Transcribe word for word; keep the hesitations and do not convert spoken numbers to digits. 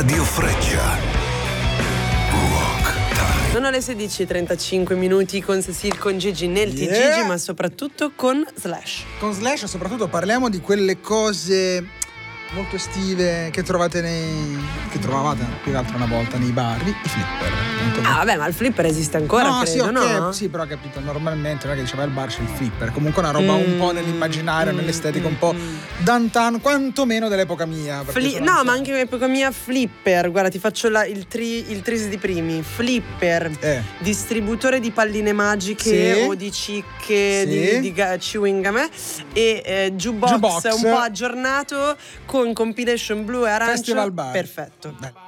Radio Freccia. Rock Time. Sono le sedici e trentacinque minuti con Cecil, con Gigi nel Yeah. T G G, ma soprattutto con Slash. Con Slash soprattutto parliamo di quelle cose molto estive che trovate nei che trovavate più che altro una volta nei bar, i flipper. Ah vabbè, ma il flipper esiste ancora, no, credo, sì, ok, no? sì, però capito, normalmente non è che diceva il bar c'è il flipper, comunque una roba mm, un po' nell'immaginario, mm, nell'estetica, un po' d'antan, quantomeno dell'epoca mia. Fli- no, so. Ma anche nell'epoca mia flipper, guarda, ti faccio la, il, tri, il tris di primi. Flipper, eh. distributore di palline magiche, sì, o di cicche, sì, di, di ga- chewing gum, e eh, jukebox, jukebox un po' aggiornato con compilation blu e arancio. Festival bar. Perfetto. Beh.